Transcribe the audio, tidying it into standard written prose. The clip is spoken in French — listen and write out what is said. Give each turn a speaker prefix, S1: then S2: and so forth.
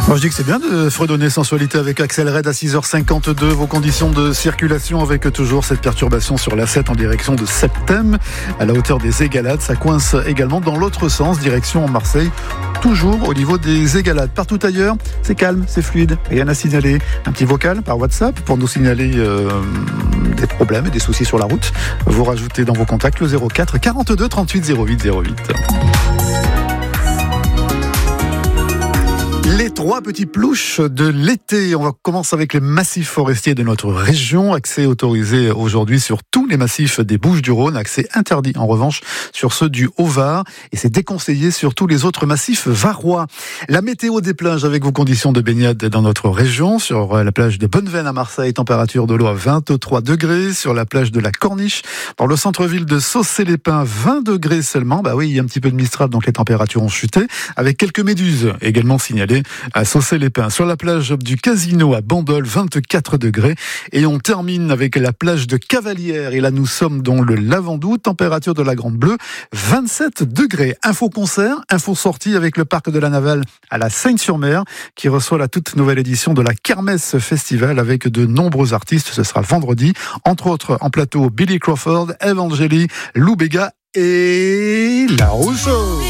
S1: Moi je dis que c'est bien de fredonner sensualité avec Axel Red à 6h52. Vos conditions de circulation avec toujours cette perturbation sur l'A7 en direction de Septem à la hauteur des Égalades. Ça coince également dans l'autre sens, direction Marseille. Toujours au niveau des Égalades. Partout ailleurs, c'est calme, c'est fluide, rien à signaler. Un petit vocal par WhatsApp pour nous signaler des problèmes et des soucis sur la route. Vous rajoutez dans vos contacts le 04 42 38 08 08. Les trois petits plouches de l'été. On va commencer avec les massifs forestiers de notre région. Accès autorisé aujourd'hui sur tous les massifs des Bouches-du-Rhône. Accès interdit en revanche sur ceux du Haut-Var. Et c'est déconseillé sur tous les autres massifs varois. La météo des plages avec vos conditions de baignade dans notre région. Sur la plage de Bonneveine à Marseille, température de l'eau à 23 degrés. Sur la plage de la Corniche, dans le centre-ville de Saucé-les-Pins, 20 degrés seulement. Bah oui, il y a un petit peu de mistral, donc les températures ont chuté. Avec quelques méduses également signalées à Saucé-les-Pins. Sur la plage du Casino à Bandol, 24 degrés. Et on termine avec la plage de Cavalière. Et là, nous sommes dans le Lavandou. Température de la Grande Bleue, 27 degrés. Info concert, info sortie avec le parc de la Navale à la Seigne-sur-Mer, qui reçoit la toute nouvelle édition de la Kermesse Festival avec de nombreux artistes. Ce sera vendredi. Entre autres, en plateau, Billy Crawford, Evangélie, Lou Béga et La Rousseau.